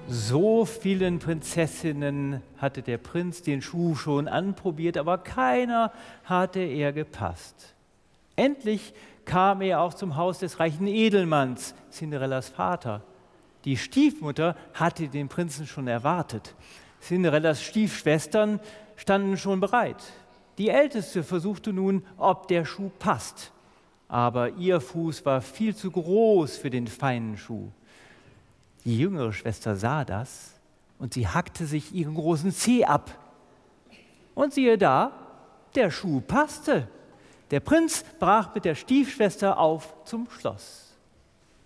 So vielen Prinzessinnen hatte der Prinz den Schuh schon anprobiert, aber keiner hatte er gepasst. Endlich kam er auch zum Haus des reichen Edelmanns, Cinderellas Vater. Die Stiefmutter hatte den Prinzen schon erwartet. Cinderellas Stiefschwestern standen schon bereit. Die Älteste versuchte nun, ob der Schuh passt. Aber ihr Fuß war viel zu groß für den feinen Schuh. Die jüngere Schwester sah das und sie hackte sich ihren großen Zeh ab. Und siehe da, der Schuh passte. Der Prinz brach mit der Stiefschwester auf zum Schloss.